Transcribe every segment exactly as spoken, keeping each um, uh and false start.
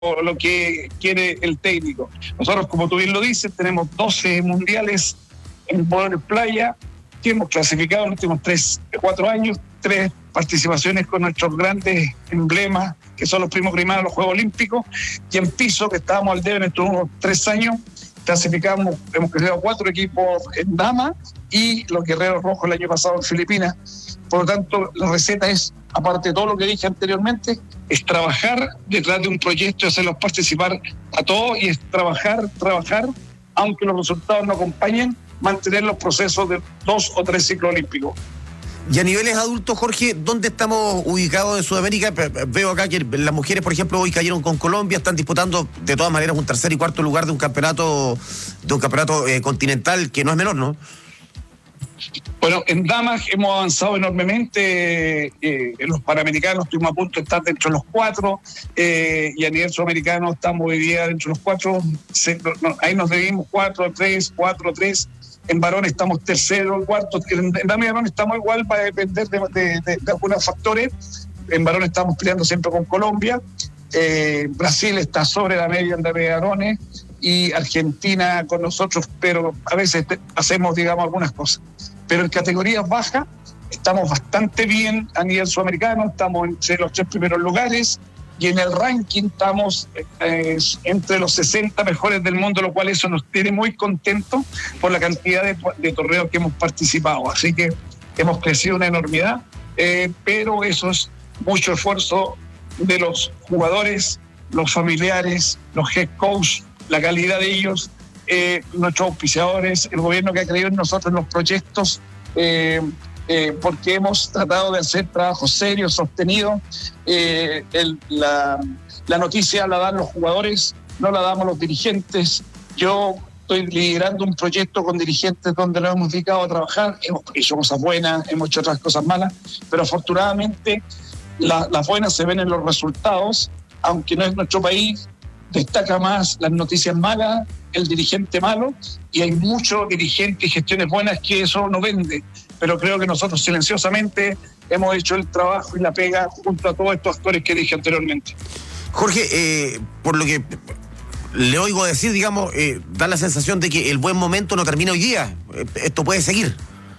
lo que quiere el técnico. Nosotros, como tú bien lo dices, tenemos doce mundiales en voleibol playa que hemos clasificado en los últimos tres, cuatro años, tres participaciones con nuestros grandes emblemas, que son los primos primados de los Juegos Olímpicos, y en piso, que estábamos al debe en estos unos tres años, clasificamos, hemos clasificado cuatro equipos en dama y los Guerreros Rojos el año pasado en Filipinas. Por lo tanto, la receta es, aparte de todo lo que dije anteriormente, es trabajar detrás de un proyecto y hacerlos participar a todos, y es trabajar, trabajar, aunque los resultados no acompañen, mantener los procesos de dos o tres ciclos olímpicos. Y a niveles adultos, Jorge, ¿dónde estamos ubicados en Sudamérica? Veo acá que las mujeres, por ejemplo, hoy cayeron con Colombia, están disputando de todas maneras un tercer y cuarto lugar de un campeonato, de un campeonato eh, continental que no es menor, ¿no? Bueno, en damas hemos avanzado enormemente, eh, en los panamericanos estuvimos a punto de estar dentro de los cuatro, eh, y a nivel sudamericano estamos hoy día dentro de los cuatro, se, no, ahí nos debimos cuatro, tres, cuatro, tres, en varones estamos tercero, cuarto, en, en damas y varones estamos igual, va a depender de, de, de, de algunos factores. En varones estamos peleando siempre con Colombia, eh, Brasil está sobre la media en damas y varones, y Argentina con nosotros, pero a veces te, hacemos, digamos, algunas cosas. Pero en categorías bajas estamos bastante bien a nivel sudamericano, estamos entre los tres primeros lugares, y en el ranking estamos eh, entre los sesenta mejores del mundo, lo cual eso nos tiene muy contentos por la cantidad de, de torneos que hemos participado. Así que hemos crecido una enormidad, eh, pero eso es mucho esfuerzo de los jugadores, los familiares, los head coach, la calidad de ellos, eh, nuestros auspiciadores, el gobierno que ha creído en nosotros, en los proyectos, eh, eh, porque hemos tratado de hacer trabajo serio, sostenido. Eh, el, la, la noticia la dan los jugadores, no la damos los dirigentes. Yo estoy liderando un proyecto con dirigentes donde nos hemos dedicado a trabajar, hemos hecho cosas buenas, hemos hecho otras cosas malas, pero afortunadamente la, las buenas se ven en los resultados, aunque no es nuestro país. Destaca más las noticias malas, el dirigente malo, y hay muchos dirigentes y gestiones buenas que eso no vende. Pero creo que nosotros silenciosamente hemos hecho el trabajo y la pega junto a todos estos actores que dije anteriormente. Jorge, eh, por lo que le oigo decir, digamos, eh, da la sensación de que el buen momento no termina hoy día. Eh, esto puede seguir.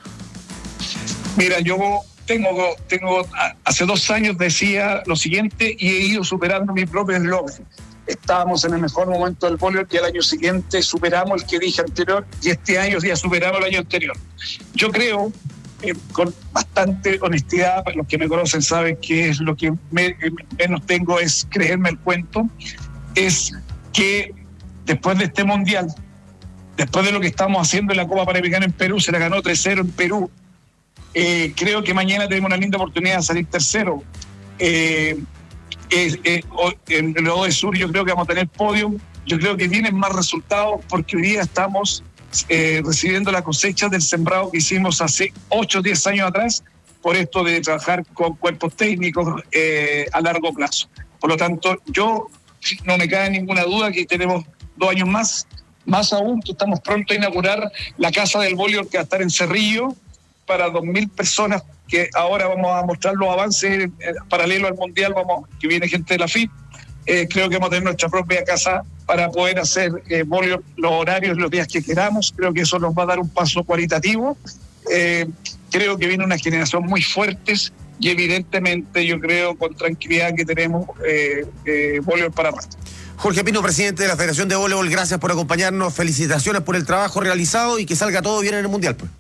Mira, yo tengo, tengo hace dos años decía lo siguiente y he ido superando mi propio eslogan. Estábamos en el mejor momento del voleibol y al año siguiente superamos el que dije anterior, y este año ya superamos el año anterior. Yo creo, eh, con bastante honestidad, los que me conocen saben que es lo que me, menos tengo es creerme el cuento, es que después de este mundial, después de lo que estamos haciendo en la Copa Panamericana en Perú, se la ganó tres cero en Perú, eh, creo que mañana tenemos una linda oportunidad de salir tercero. Eh, Eh, eh, en el O D Sur yo creo que vamos a tener podio, yo creo que vienen más resultados porque hoy día estamos eh, recibiendo la cosecha del sembrado que hicimos hace ocho o diez años atrás, por esto de trabajar con cuerpos técnicos eh, a largo plazo. Por lo tanto, yo no me cabe ninguna duda que tenemos dos años más, más aún que estamos pronto a inaugurar la Casa del Voleibol, que va a estar en Cerrillo para dos mil personas, que ahora vamos a mostrar los avances eh, paralelo al Mundial, vamos, que viene gente de la F I P. Eh, creo que vamos a tener nuestra propia casa para poder hacer eh, voleibol, los horarios, los días que queramos. Creo que eso nos va a dar un paso cualitativo. Eh, creo que viene una generación muy fuerte y evidentemente yo creo con tranquilidad que tenemos eh, eh, voleibol para rato. Jorge Pino, presidente de la Federación de Voleibol, gracias por acompañarnos, felicitaciones por el trabajo realizado y que salga todo bien en el Mundial, pues.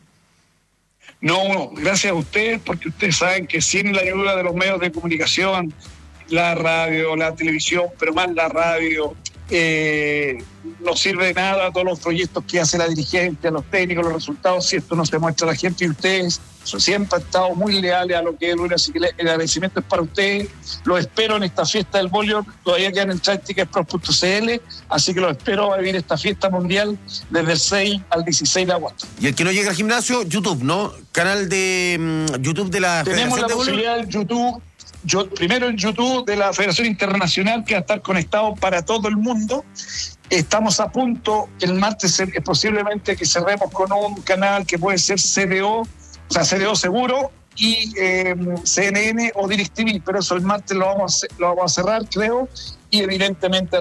No, gracias a ustedes, porque ustedes saben que sin la ayuda de los medios de comunicación, la radio, la televisión, pero más la radio, eh, no sirve de nada todos los proyectos que hace la dirigencia, los técnicos, los resultados, si esto no se muestra a la gente. Y ustedes siempre han estado muy leales a lo que es el, así que el agradecimiento es para ustedes. Los espero en esta fiesta del voleibol, todavía quedan en tickets pro punto c l, así que los espero a vivir esta fiesta mundial desde el seis al dieciséis de agosto. Y el que no llegue al gimnasio, YouTube, ¿no? Canal de um, YouTube de la Tenemos Federación la de posibilidad del YouTube. Yo, primero en YouTube de la Federación Internacional, que va a estar conectado para todo el mundo. Estamos a punto, el martes eh, posiblemente que cerremos con un canal que puede ser C D O, o sea, C D O seguro, y eh, C N N o DirecTV, pero eso el martes lo vamos a, lo vamos a cerrar, creo, y evidentemente